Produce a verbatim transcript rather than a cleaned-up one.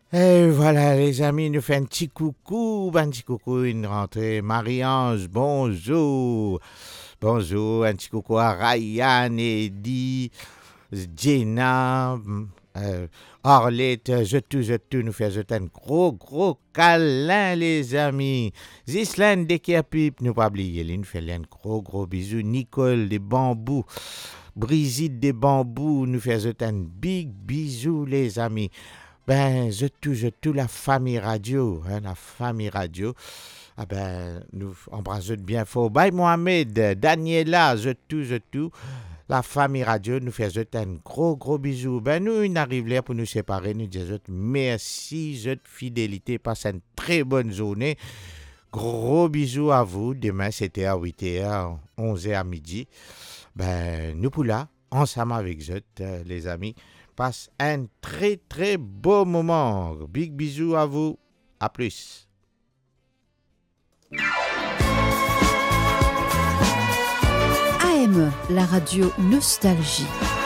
Et voilà, les amis, nous faisons un petit coucou, un petit coucou, une rentrée. Marie-Ange, bonjour. Bonjour, un petit coucou à Ryan, Eddie, Jenna, euh, Arlette, je tout, je tout, nous faisons un gros, gros câlin, les amis. Zisland, dès qu'il y a pipe, nous pas oublier, nous faisons un gros, gros bisou. Nicole, des bambous. Brigitte des bambous, nous faisons un big bisou, les amis. Ben, je tout, je tout la famille radio, hein, la famille radio. Ah ben, nous embrassons bien fort. Bye Mohamed, Daniela, je tout, je tout. La famille radio nous fait un gros, gros bisou. Ben, nous, il arrive là pour nous séparer. Nous disons merci, je fidélité. Passez une très bonne journée. Gros bisous à vous. Demain, c'était à huit heures, onze heures à midi. Ben, nous pour là, ensemble avec vous, euh, les amis. Passe un très très beau moment. Big bisous à vous. À plus. A M, la radio Nostalgie.